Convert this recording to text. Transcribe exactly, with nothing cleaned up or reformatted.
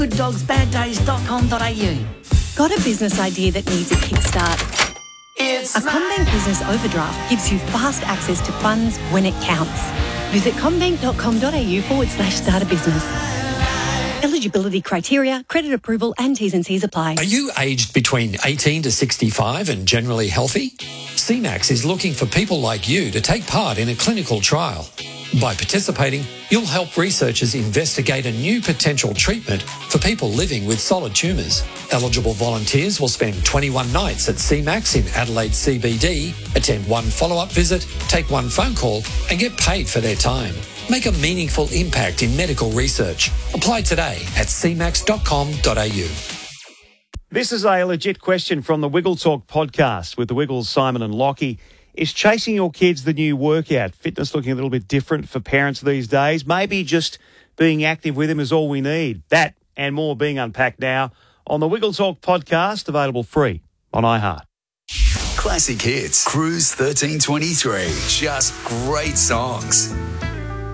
good dogs bad days dot com dot a u. Got a business idea that needs a kickstart? It's A CommBank Business Overdraft gives you fast access to funds when it counts. Visit commbank dot com dot a u forward slash start a business. Eligibility criteria, credit approval and T's and C's apply. Are you aged between eighteen to sixty-five and generally healthy? C MAX is looking for people like you to take part in a clinical trial. By participating, you'll help researchers investigate a new potential treatment for people living with solid tumours. Eligible volunteers will spend twenty-one nights at C MAX in Adelaide C B D, attend one follow-up visit, take one phone call and get paid for their time. Make a meaningful impact in medical research. Apply today at c max dot com dot a u. This is a legit question from the Wiggle Talk podcast with the Wiggles, Simon and Lockie. Is chasing your kids the new workout? Fitness looking a little bit different for parents these days. Maybe just being active with them is all we need. That and more being unpacked now on the Wiggle Talk podcast, available free on iHeart. Classic hits. Cruise thirteen twenty-three. Just great songs.